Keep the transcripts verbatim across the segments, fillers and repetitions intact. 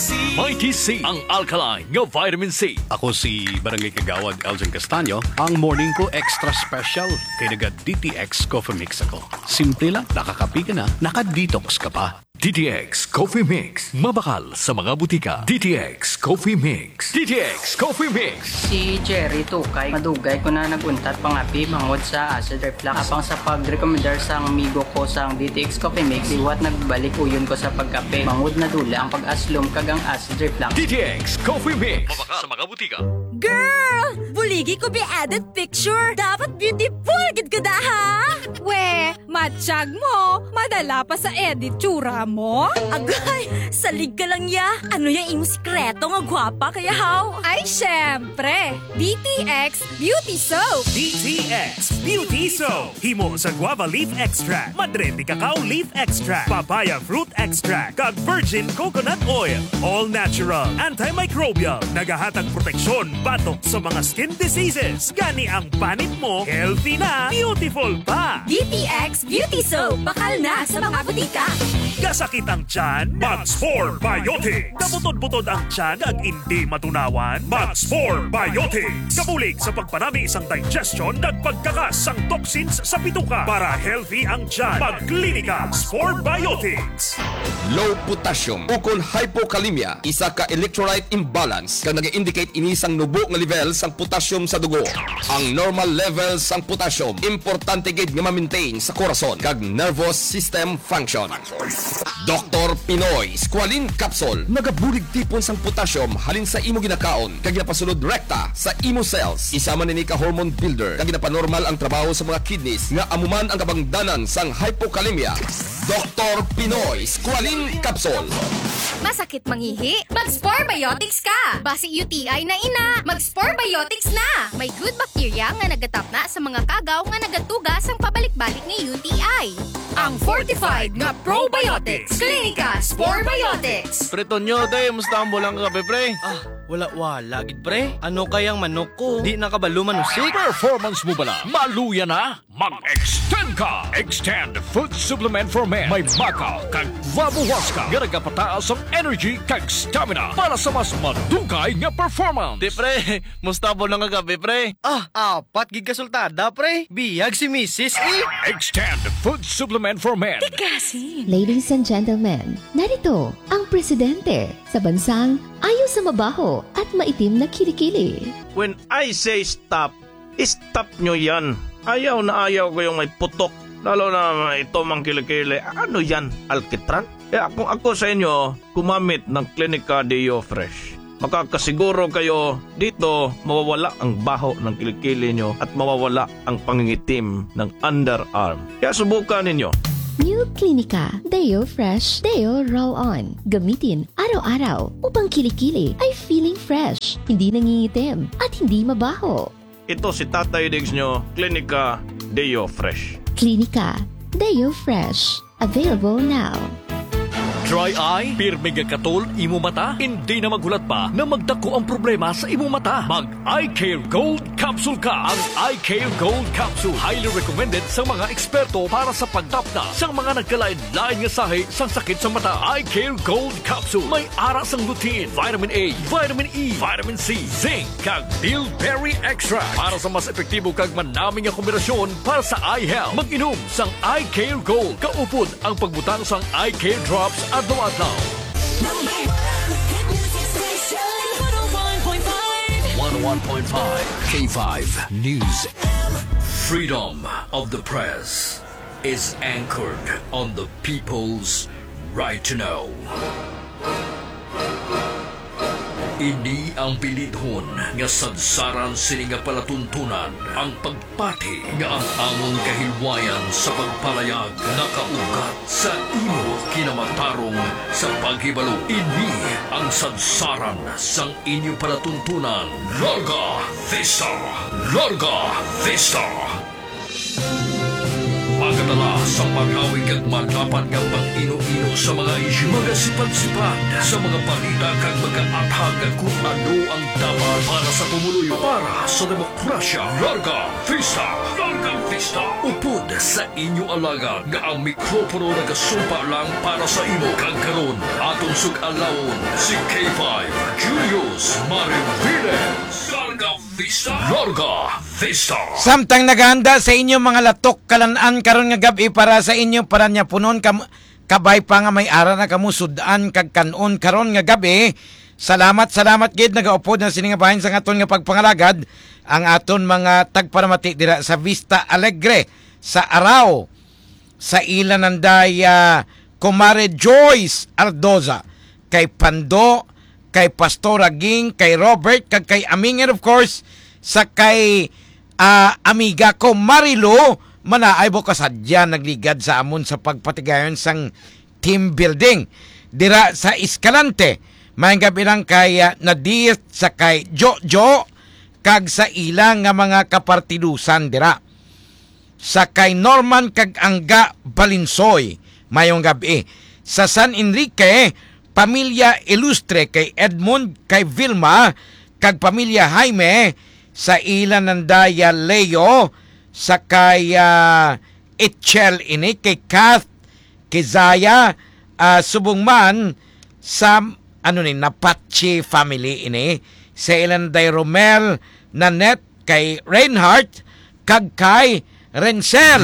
Mighty C, ang alkaline nga vitamin C. Ako si Barangay Kagawad Elgin Castaño. Ang morning ko extra special kay naga D T X Coffee Mix ako. Simple lang, nakakapi ka na, naka-detox ka pa. D T X Coffee Mix. Mabakal sa mga butika. D T X Coffee Mix. D T X Coffee Mix. Si Jerry Tukay, madugay ko na naguntat pangapi mangod sa acid reflux. Apang sa pag-recommendar sa amigo ko sa D T X Coffee Mix, iwat nagbalik uyon ko sa pagkape. Mangod na dula ang pag-aslom kagang acid reflux. D T X Coffee Mix. Mabakal sa mga butika. Girl! Buligi ko be added picture. Dapat beautiful gid ka da ha? We, matsyag mo. Madala pa sa edit tsura mo. Agay, salig ka lang ya. Ano yung imong sikreto nga gwapa kaya how? Ay, syempre. D T X Beauty Soap. D T X Beauty Soap. Himo sa guava leaf extract, madrete cacao leaf extract, papaya fruit extract, kag virgin coconut oil. All natural, antimicrobial, nagahatag proteksyon batok sa mga skin diseases. Gani ang panit mo, healthy na, beautiful pa. D T X Beauty Soap. Bakal na sa mga butika. Kasakit ang tiyan, Max four Biotics. Kabutod-butod ang tiyan ag hindi matunawan, Max four Biotics. Kabulig sa pagpanami isang digestion at pagkakas ang toxins sa bituka para healthy ang tiyan. Magklinika Max four Biotics. Low potassium ukol hypokalemia, isa ka electrolyte imbalance kang nag-indicate inisang nubo nga level sang potassium sa dugo. Ang normal level sang potassium importante gid nga ma-maintain sa korason kag nervous system function. Doktor Pinoy Squalene Capsule nagabulig tipon sang potassium halin sa imo ginakaon kag ginapasulod rekta sa imo cells. Isama nini ka hormone builder kag ginapanormal ang trabaho sa mga kidneys nga amuman ang kabangdanan sang hypokalemia. Doktor Pinoy Squalene Capsule. Masakit mangihi? Mag-Spore Biotics ka! Basi U T I na ina, mag-Spore Biotics na! May good bacteria nga nagatap na sa mga kagaw nga nagatugas ang pabalik-balik ng U T I. Ang fortified nga probiotics. Klinika Spore Biotics. Preton nyo, day. Musta mo lang ka, pre? Ah, wala-wala, gid pre. Ano kayang manok ko? Di nakabalo manusik. Performance mo bala? Maluya na? Mag-extend ka! Extend Food Supplement for Men. May makaw kag vabuwas ka. Garagapataas ang energy kag stamina para sa mas madugay nga performance. Di, pre. Musta mo lang ka, pre? Ah, apat gid kasultada, pre. Biyag si Missus E. Extend Food Supplement for Men. Ladies and gentlemen, narito ang presidente sa bansang ayaw sa mabaho at maitim na kilikili. When I say stop, stop nyo yan. Ayaw na ayaw ko yung may putok. Lalo na ito mang kilikili. Ano yan? Alkitran? Kaya kung ako sa inyo, kumamit ng Klinika Deo Fresh. Makakasiguro kayo dito mawawala ang baho ng kilikili nyo at mawawala ang pangingitim ng underarm. Kaya subukan ninyo. New Klinika Deo Fresh Deo Roll-On. Gamitin araw-araw upang kilikili ay feeling fresh, hindi nangingitim at hindi mabaho. Ito si Tatay Diggs nyo, Klinika Deo Fresh. Klinika Deo Fresh. Available now. Dry eye? Pirmi nga katol, imo mata? Hindi na magulat pa na magdako ang problema sa imo mata. Mag-Eye Care Gold Capsule ka. Ang Eye Care Gold Capsule highly recommended sa mga eksperto para sa pagtapna sa mga nagkalain-lain nga sahi sang sakit sa mata. Eye Care Gold Capsule may ara sang lutein, vitamin A, vitamin E, vitamin C, zinc, kag bilberry extract para sa mas epektibo kag manaming nga kombinasyon para sa eye health. Mag-inom sang Eye Care Gold. Kaupod ang pagbutang sang Eye Care Drops adlaw-adlaw. one oh one point five K five News. Freedom of the press is anchored on the people's right to know. Ini ang pilidhon nga sadsaran sini nga palatuntunan ang pagpati nga ang among kahilwayan sa pagpalayag nakaugat sa imo kinamatarong sa paghibalo. Ini ang sadsaran sang inyo palatuntunan. Larga Vista! Larga Vista! Pagadala sa pag-awig at madapat ng pag-ino-ino sa mga isyu. Mga sipad-sipad sa mga balita kag mga athag kung ano ang dapat para sa pumuluyo. Para sa demokrasya. Larga Vista! Larga Vista! Upod sa inyo alaga nga ang mikropono nagasumpa lang para sa imo. Kag karon atong sug-alawon si K five Julius Mariviles. Larga Vista! Larga Vista! Samtang naghahanda sa inyo mga latok kalanaan karon nga gabi para sa inyo para niya punon kam kabay pa nga may ara na kamo sudan kag kanon karon nga gabi. Salamat salamat gid nagaupod na sini nga bahin sa aton nga pagpangalagad ang aton mga tagparamati dira sa Vista Alegre sa Arao sa ilan ng daya Kumare Joyce Ardoza kay Pando kay Pastora Ging kay Robert kag kay Aming and of course sa kay uh, amiga ko Marilo manaay bo kasadya nagligad sa amon sa pagpatigayon sang team building dira sa Escalante. May gabi lang kay uh, Nadir sa kay Jojo kag sa ilang nga mga kapartidusan dira. Sa kay Norman kag Angga Balinsoy mayong gabi. Sa San Enrique pamilya Ilustre kay Edmund kay Vilma kag pamilya Jaime sa ilan ng daya Leo sa kay uh, Itchel ini kay Kath kay Zaya uh, subong man sa ano ni Napachi family ini sa ilan day Romel Nanette kay Reinhardt kag kay Rencel.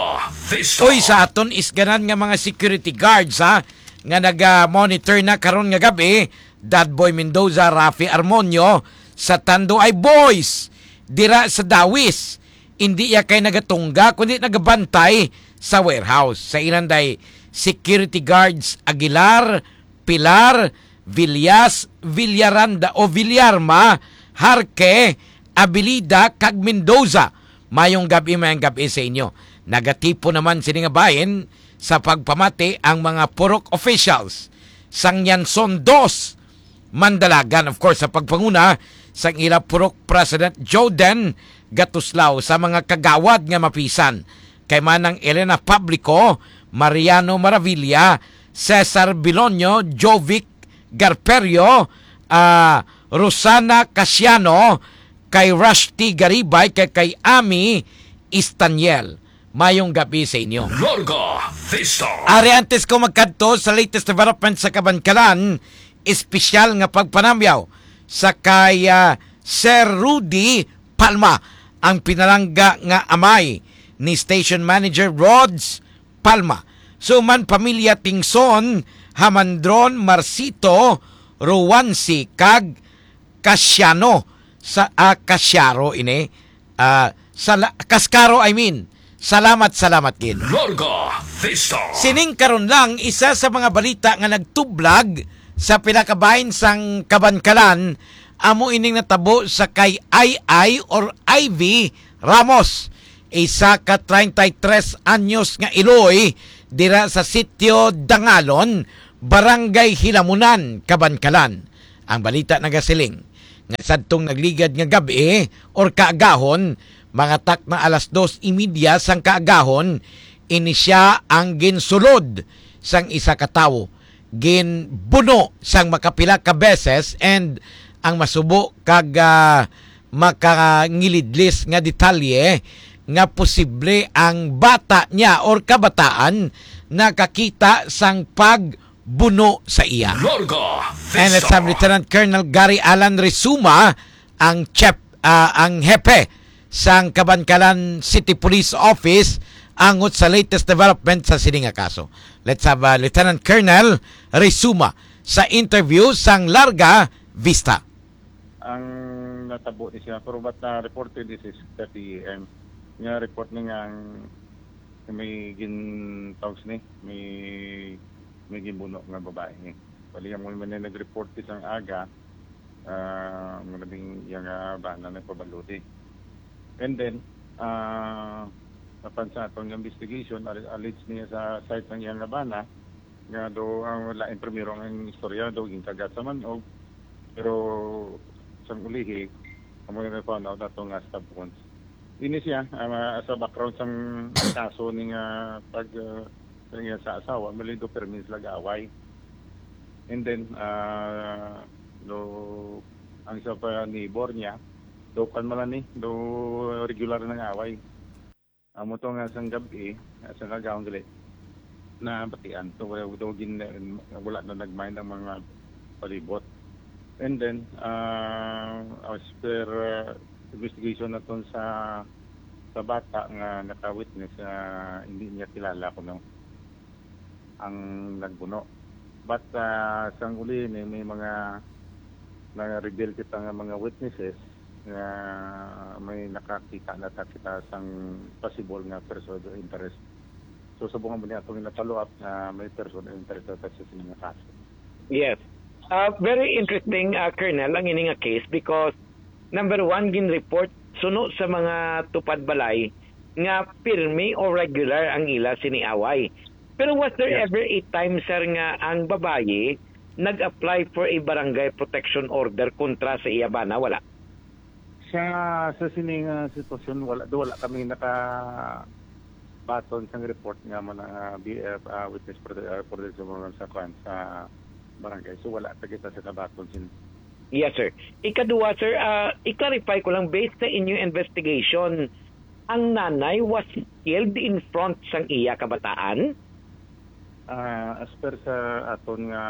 Uy sa aton isganan nga mga security guards ha nga naga-monitor na karon nga gabi Dad Boy Mendoza, Rafi Armonio sa Tanduay Boys dira sa Dawis. Hindi ya kay nagatungga kundi nagabantay sa warehouse. Sa inanday security guards Aguilar, Pilar, Villas, Villaranda o Villarma, Harke, Abilida, kag Mendoza. Mayong gabi mayong gabi sa inyo. Nagatipo naman sini nga bayan sa pagpamati ang mga purok officials sang Yanson dos Mandalagan of course sa pagpanguna sang ila purok President Joden Gatuslao sa mga kagawad nga mapisan kay manang Elena Pablico, Mariano Maravilla, Cesar Bilonyo, Jovic Garperio, uh, Rosana Casiano, kay Rusty Garibay, kay kay Ami Istaniel. Mayong gabi sa inyo. Larga Vista! Ari antes ko magkadto sa latest development sa Kabankalan, espesyal nga pagpanamyaw sa kay uh, Sir Rudy Palma, ang pinalangga nga amay ni Station Manager Rods Palma. Suman pamilya Tingson, Hamandron, Marcito, Ruwansi, kag Kasyano sa uh, Kasyaro ini. Uh, sala, Kaskaro I mean. Salamat, salamat gid. Larga Vista! Sining karon lang isa sa mga balita nga nagtublag sa pinakabahin sang Kabankalan amo ining natabo sa kay I I or Ivy Ramos. Isa ka thirty-three anyos nga iloy dira sa sitio Dangalon, Barangay Hilamunan, Kabankalan. Ang balita nagasiling nga sadtong nagligad nga gabi or kaagahon mga tak na alas dos imidya sang kaagahon ini siya ang ginsulod sang isa ka tawo. Ginbuno sang makapila ka beses and ang masubo kag uh, makangilidlis nga detalye nga posible ang bata niya or kabataan nakakita sang pagbuno sa iya. Larga Vista! And let's have Lieutenant Colonel Gary Alan Resuma, ang chef, uh, ang hepe sang Kabankalan City Police Office angot sa latest development sa sininga kaso. Let's have uh, Lieutenant Colonel Resuma sa interview sang Larga Vista. Ang natabo ni siya pero but na reported this is thirty a m nga report ni nga may gintawag ni may may ginbuno nga babae ni bali mo man nag-report isang aga uh, maraming yang uh, bana na pabaludi and then uh, napansa atong investigation alleged niya sa site ng yang bana nga do ang lain primero ang istorya do ginkagat sa manog pero sang ulihi amo na found out atong nga stab wounds ini siya uh, sa background sang kaso ning uh, pag uh, sa asawa malido permis lag-away. And then uh, do ang isa pa neighbor niya do kan man ni do regular nang away. Amo to nga sang gabi sa kagawang gali na batian to wala do gin wala na nagmind ang mga palibot. And then uh, as per uh, investigation naton sa sa bata nga naka-witness uh, hindi niya kilala ko no ang nagbuno. But uh, sang uli ni may mga na-reveal kita nga mga witnesses nga may nakakita na kita sang possible nga person of interest. So subukan mo niya itong na-follow up na may person of interest sa mga kaso. Yes. Uh, very interesting, uh, Colonel, ang ini nga case because number one, gin-report suno sa mga tupad balay nga pirmi o regular ang ila siniaway. Pero was there yes. ever a time, sir, nga ang babayi nag-apply for a barangay protection order kontra sa iya bana? Wala. Sa sa sining uh, sitwasyon, wala, wala kami naka baton sang report nga mo na B F uh, witness protection uh, sa kwan sa barangay. So wala ta kita sa kabaton sin. Yes, sir. Ikaduwa, sir, uh, i-clarify ko lang, based sa inyo investigation, ang nanay was killed in front sang iya kabataan? Uh, as per sa aton nga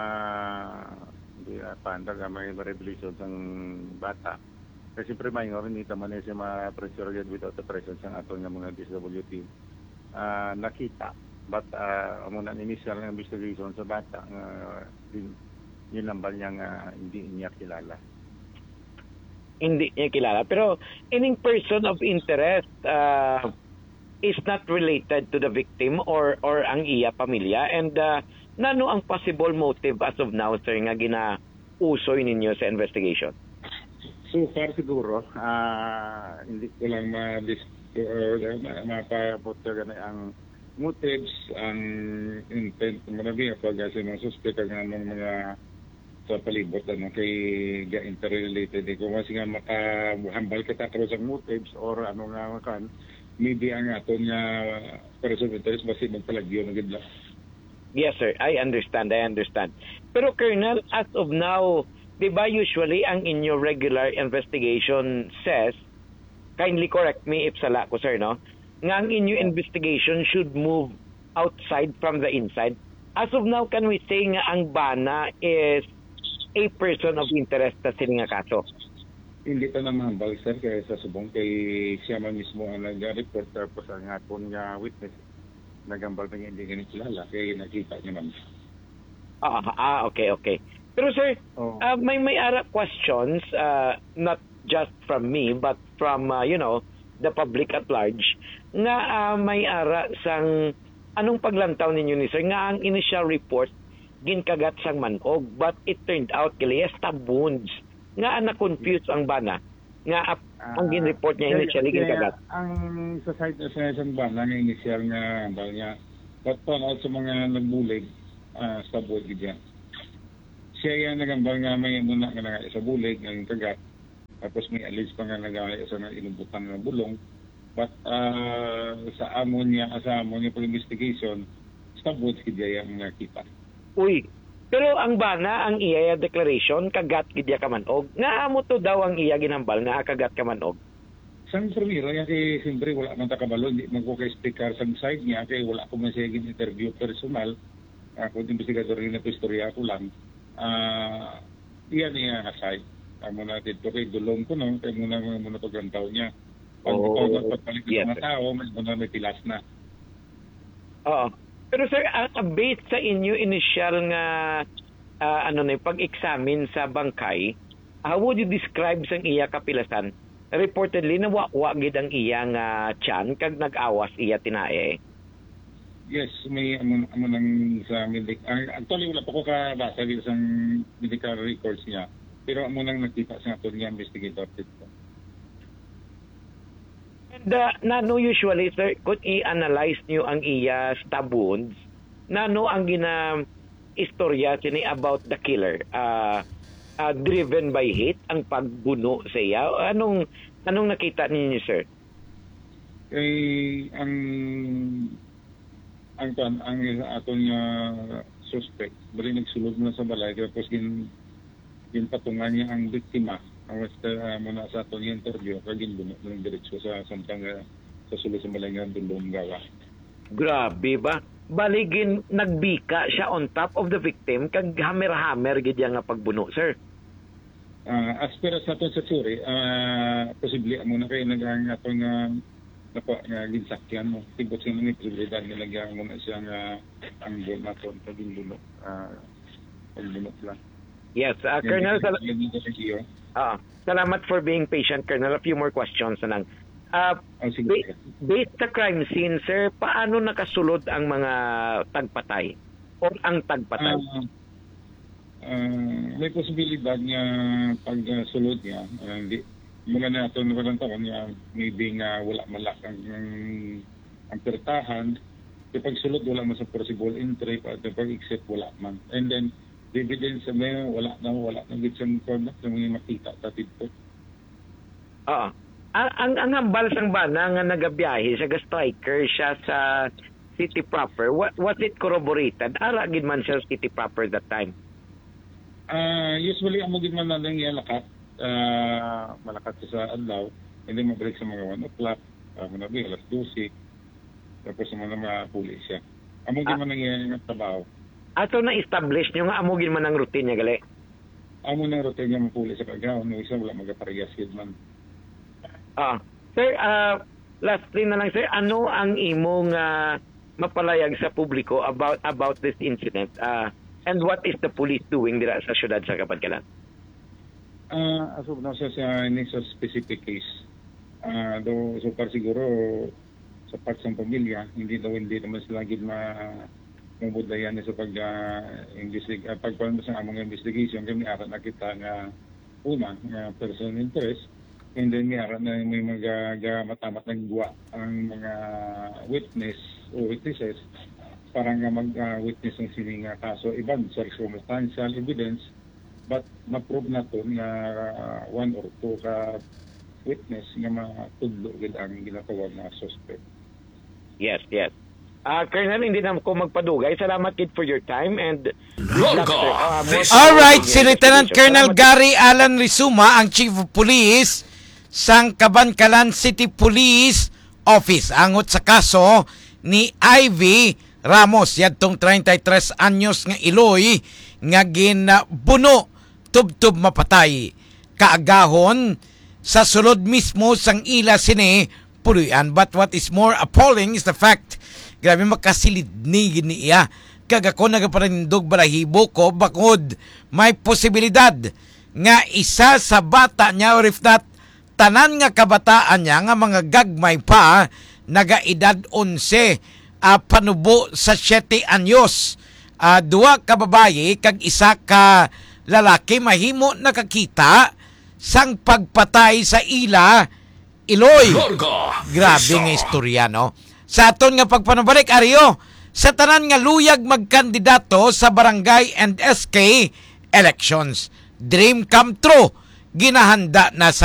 di uh, panda nga may revelation sang bata. Kasi siyempre minor, hindi naman siya ma-pressured without the presence ng aton nga mga D S W T. Uh, nakita. But uh, muna initial ng investigation sa bata, uh, yun lambal niya nga hindi niya kilala. Hindi niya kilala. Pero any person of interest uh, is not related to the victim or or ang iya pamilya. And uh, nano ang possible motive as of now, sir, nga ginausoy ninyo sa investigation? So far siguro, uh, hindi ko lang ma-list or mapapot ka na ang motives, ang intent ng mga pag kasi mga suspect ng mga sa palibot ano kay ga interrelated eh, kung kasi nga makahambal kita karon sa motives or ano nga kan maybe ang aton nga person of interest basi magpalagyo ng gidla. Yes, sir, I understand, I understand. Pero Colonel, as of now, di ba usually ang inyo regular investigation says, kindly correct me if sala ko, sir, no? Nga ang inyo investigation should move outside from the inside. As of now, can we say nga ang bana is a person of interest sa sini nga kaso? Hindi pa naman mahambal, sir, kaya sa subong kay siya man mismo ang nag-report tapos ang aton nga witness nagambal pa niya hindi ganit kilala kaya nakita niya man. Ah, ah okay, okay. Pero sir, oh. uh, may may ara questions, uh, not just from me but from, uh, you know, the public at large, nga uh, may ara sang anong paglantaw ninyo ni sir, nga ang initial report ginkagat sang manog, but it turned out kiliya stab wounds, nga na-confuse ang bana, nga uh, ang gin-report niya initially ginkagat. Ang sa site na sa isang bana, nga initial nga bal niya, but pa sa mga nagbulig, uh, stab wound gidya. Siya yan nagambal nga may muna nga nga sa bulig, ang kagat, tapos may alis pa nga nag-aaya sa inubutan ng bulong. But uh, sa amon niya, sa amon niya pag-investigation, stab wounds gidya yung nakita. Uy, pero ang bana, ang iya declaration, kagat gidya ka manog. Nga amo to daw ang iya ginambal, nga kagat ka manog. Sang primero, yan kay siyempre wala man takabalo, hindi magkaka-speaker sa side niya, kaya wala ko man siya interview personal. Ako, uh, investigador rin na ito, istorya ko lang. Uh, iyan niya aside. Amo na dito kay dulong ko, no? Kaya muna muna paglantaw niya. Pag oh, ito, pagpalit yes, ng mga tao, may muna may pilas na. Oo. Pero sir, uh, based sa inyo initial nga uh, ano na pag-examine sa bangkay, how would you describe sang iya kapilasan? Reportedly na wa-wa gid ang iya nga tiyan kag nag-awas iya tinae. Yes, may amo amo nang sa medical. Actually wala pa ko kabasa dito sa medical records niya. Pero amo nang nakita sa aton nga investigator dito. And uh, nano usually, sir, kung i-analyze nyo ang iya stab wounds, nano ang gina-istorya sini about the killer? Uh, uh, driven by hate, ang pagbuno sa iya? Anong, anong nakita ninyo, sir? Kay ang ang ang, ang aton nga suspect bali nagsulod na sa balay tapos gin ginpatungan niya ang biktima ang basta uh, muna sa aton nga interview kag ginbuno ng diretso sa samtang uh, sa sulod sa balay nga dulong gawa. Grabe ba? Baligin nagbika siya on top of the victim kag hammer-hammer gid nga pagbuno, sir. Uh, as per sa aton sa suri, uh, posible mo na kay nagang aton nga napa nga ginsakyan mo. Tibot sa mga posibilidad nga lagyan mo na siya nga ang gol naton sa ginbuno. Ah, pagbunot lang. Yes, uh, Colonel, sal- uh, salamat for being patient, Colonel. A few more questions na lang. Uh, oh, ba- based sa crime scene, sir, paano nakasulod ang mga tagpatay? O ang tagpatay? Uh, uh, may posibilidad nga pagsulod niya. Uh, hindi, mga na ito naman taon niya, maybe nga wala malak ang, ang, ang pertahan. Kasi pagsulod, wala man sa possible entry, at pag-exit, wala man. And then, the evidence sa mga wala na, wala na gitsang conduct na mga makita tatid po. Oo. Ang, ang, ang hambal sang bana nga nagabiyahe siya ga-striker siya sa city proper, what, was it corroborated? Ara gid man siya city proper that time? Uh, usually, amo gid man na lang lakat. Uh, malakat siya sa adlaw. Hindi mabalik sa mga one o'clock. Uh, manabi, alas twelve. Tapos sa mga mga pulis siya. Amo gid man nang trabaho. Ato na-establish nyo nga amugin man ang routine niya, gali? Amo na routine niya mapuli sa kagaw. No, isa wala magaparehas yun man. Ah. Sir, uh, lastly na lang, sir, ano ang imong uh, mapalayag sa publiko about about this incident? Uh, and what is the police doing dira sa syudad sa Kapadkalan? Uh, as of now, sa, sa, sa specific case, uh, do, so far siguro sa parts ng pamilya, hindi daw hindi naman sila gid ma mabudayan sa pag uh, investig uh, pagpalmo sa among investigation kami arat na kita nga una nga personal interest and then may arat na may mga uh, matamat nagbuwa ang mga witness o witnesses para nga mag-witness uh, ng sining uh, kaso iban circumstantial evidence but ma-prove na to nga uh, one or two ka witness nga matudlo gid ang ginatawag na suspect. Yes, yes. Uh, Colonel, hindi na ko magpadugay. Salamat kid for your time and uh, alright, si Lieutenant Colonel Gary Alan Rizuma, ang Chief of Police sang Cabancalan City Police Office angot sa kaso ni Ivy Ramos yadtong thirty-three anyos nga Iloy nga ginabuno tubtub mapatay kaagahon sa sulod mismo sang ila sini Puluyan. But what is more appalling is the fact grabe makasilid ni gini iya. Kag ako nagaparindog balahibo ko bakod may posibilidad nga isa sa bata niya or if not tanan nga kabataan niya nga mga gagmay pa nagaedad eleven uh, panubo sa siyete anyos. Uh, duwa ka babaye kag isa ka lalaki mahimo nakakita sang pagpatay sa ila Iloy. Grabe nga istorya, no? Sa aton nga pagpanabalik, Ario, sa tanan nga luyag magkandidato sa barangay and S K elections. Dream come true. Ginahanda na sa